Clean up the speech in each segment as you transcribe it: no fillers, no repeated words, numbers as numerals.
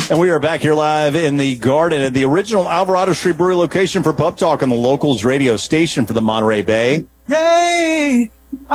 And we are back here live in the Garden at the original Alvarado Street Brewery location for Pub Talk on the Locals radio station for the Monterey Bay. Hey!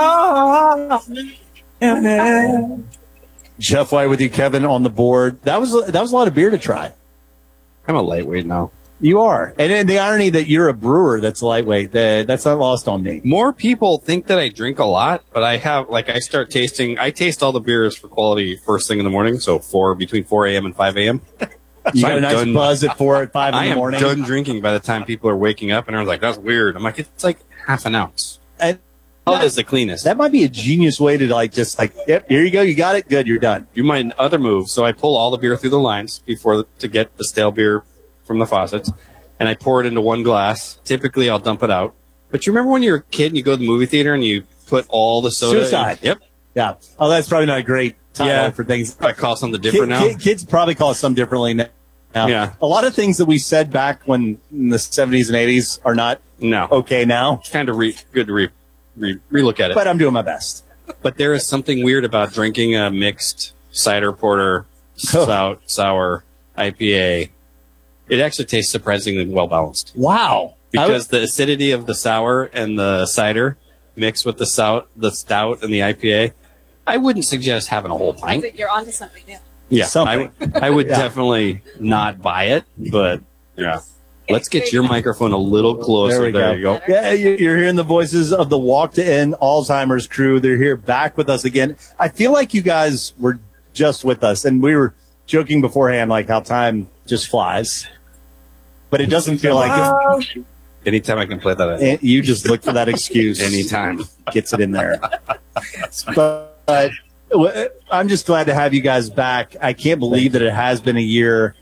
Jeff White with you, Kevin, on the board. That was a lot of beer to try. I'm a lightweight now. You are. And the irony that you're a brewer that's lightweight, that's not lost on me. More people think that I drink a lot, but I taste all the beers for quality first thing in the morning, so between 4 a.m. and 5 a.m. You got a nice buzz at 4 at 5 in the morning. I am done drinking by the time people are waking up, and everyone's like, that's weird. I'm like, it's like half an ounce. And that is the cleanest. That might be a genius way to yep, here you go, you got it, good, you're done. Do my other move. So I pull all the beer through the lines to get the stale beer from the faucets, and I pour it into one glass. Typically, I'll dump it out. But you remember when you're a kid and you go to the movie theater and you put all the soda Suicide. Yep. Yeah. Oh, that's probably not a great title for things. I call something different now. Kids probably call it something differently now. Yeah. A lot of things that we said back when in the 70s and 80s are not okay now. It's kind of good to relook at it. But I'm doing my best. But there is something weird about drinking a mixed cider porter, sour IPA. It actually tastes surprisingly well balanced. Wow. Because the acidity of the sour and the cider mixed with the stout and the IPA, I wouldn't suggest having a whole pint. You're onto something new. Yeah, I would definitely not buy it, but yeah. Let's get your microphone a little closer. There you go. Yeah, you're hearing the voices of the Walk to End Alzheimer's crew. They're here back with us again. I feel like you guys were just with us, and we were joking beforehand like how time just flies. But it doesn't feel like it. Anytime I can play that. You just look for that excuse. Anytime. Gets it in there. But I'm just glad to have you guys back. I can't believe that it has been a year.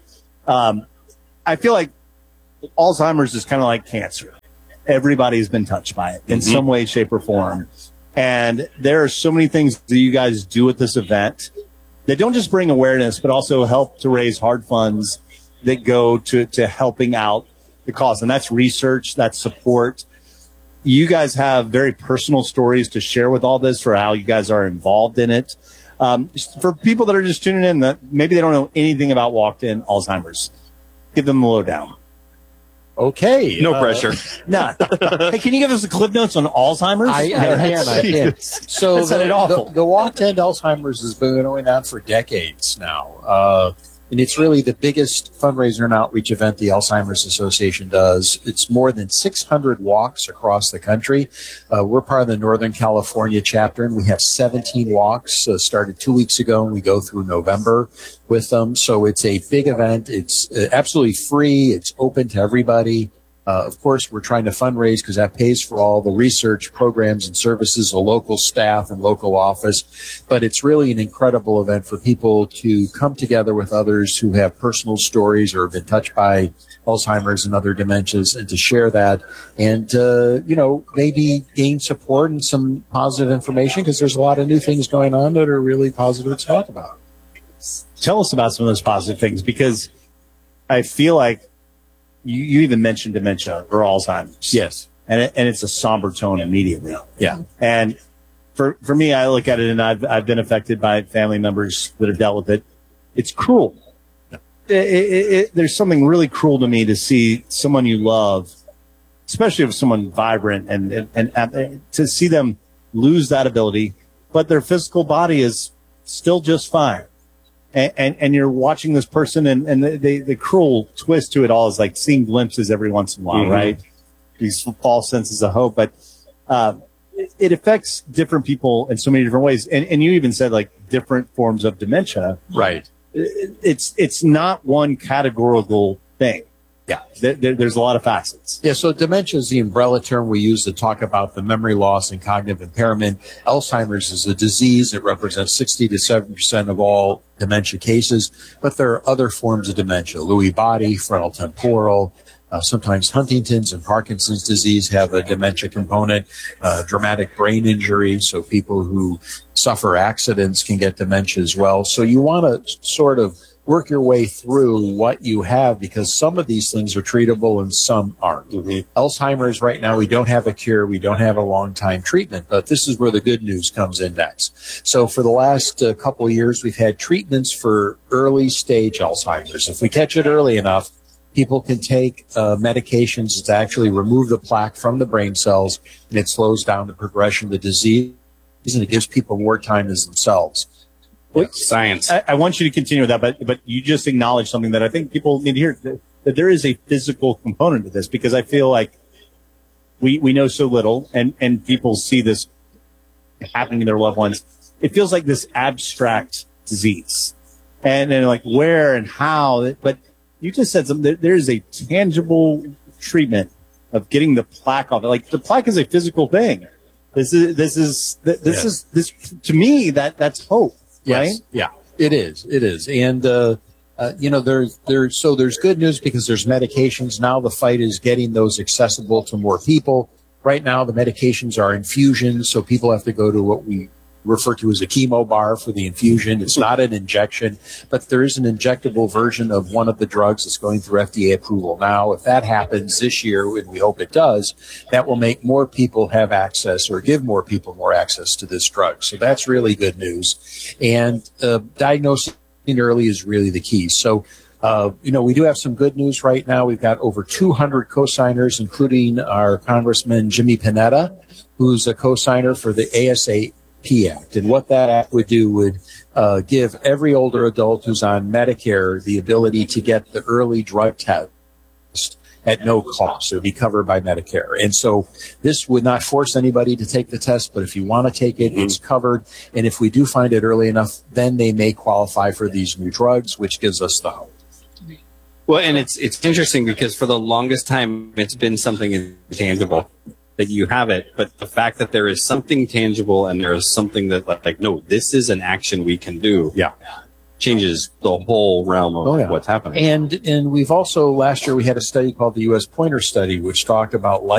I feel like Alzheimer's is kind of like cancer. Everybody's been touched by it in some way, shape, or form. And there are so many things that you guys do at this event that don't just bring awareness, but also help to raise hard funds that go to helping out the cause. And that's research, that's support. You guys have very personal stories to share with all this for how you guys are involved in it. For people that are just tuning in, that maybe they don't know anything about Walked In Alzheimer's, give them the lowdown. Okay. No pressure. No. Hey, can you give us the clip notes on Alzheimer's? I can. So the Walked In Alzheimer's has been going on for decades now. And it's really the biggest fundraiser and outreach event the Alzheimer's Association does. It's more than 600 walks across the country. We're part of the Northern California chapter, and we have 17 walks started 2 weeks ago, and we go through November with them. So it's a big event. It's absolutely free. It's open to everybody. Of course, we're trying to fundraise because that pays for all the research programs and services, the local staff and local office. But it's really an incredible event for people to come together with others who have personal stories or have been touched by Alzheimer's and other dementias, and to share that and, maybe gain support and some positive information, because there's a lot of new things going on that are really positive to talk about. Tell us about some of those positive things, because I feel like you even mentioned dementia or Alzheimer's. Yes. And it's a somber tone immediately. Yeah. And for me, I look at it, and I've been affected by family members that have dealt with it. It's cruel. There's something really cruel to me to see someone you love, especially if someone vibrant, and to see them lose that ability, but their physical body is still just fine. And you're watching this person, and the cruel twist to it all is like seeing glimpses every once in a while, right? These false senses of hope. But it affects different people in so many different ways. And you even said like different forms of dementia. Right. It's not one categorical thing. Yeah. There's a lot of facets. Yeah, so dementia is the umbrella term we use to talk about the memory loss and cognitive impairment. Alzheimer's is a disease that represents 60 to 7% of all dementia cases, but there are other forms of dementia. Lewy body, frontal temporal, sometimes Huntington's and Parkinson's disease have a dementia component, dramatic brain injury, so people who suffer accidents can get dementia as well. So you want to sort of work your way through what you have, because some of these things are treatable and some aren't. Alzheimer's right now, we don't have a cure. We don't have a long-time treatment, but this is where the good news comes in next. So for the last couple of years, we've had treatments for early stage Alzheimer's. If we catch it early enough, people can take medications to actually remove the plaque from the brain cells, and it slows down the progression of the disease, and it gives people more time as themselves. Science. I want you to continue with that, but you just acknowledged something that I think people need to hear, that there is a physical component to this, because I feel like we know so little, and people see this happening to their loved ones. It feels like this abstract disease, and then like where and how, but you just said something. There is a tangible treatment of getting the plaque off. Like the plaque is a physical thing. This is to me that's hope. Right? Yes. Yeah, it is. It is. And, there's good news because there's medications. Now the fight is getting those accessible to more people. Right now, the medications are infusions. So people have to go to what we refer to as a chemo bar for the infusion. It's not an injection, but there is an injectable version of one of the drugs that's going through FDA approval now. If that happens this year, and we hope it does, that will make more people have access, or give more people more access to this drug. So that's really good news. And diagnosing early is really the key. So, we do have some good news right now. We've got over 200 co-signers, including our Congressman Jimmy Panetta, who's a co-signer for the ASAP Act. And what that act would do would give every older adult who's on Medicare the ability to get the early drug test at no cost. It would be covered by Medicare. And so this would not force anybody to take the test, but if you want to take it, it's covered. And if we do find it early enough, then they may qualify for these new drugs, which gives us the hope. Well, and it's interesting because for the longest time, it's been something intangible. That you have it, but the fact that there is something tangible and there is something that like, no, this is an action we can do. Yeah. Changes the whole realm of what's happening. And we've also, last year we had a study called the U.S. Pointer Study, which talked about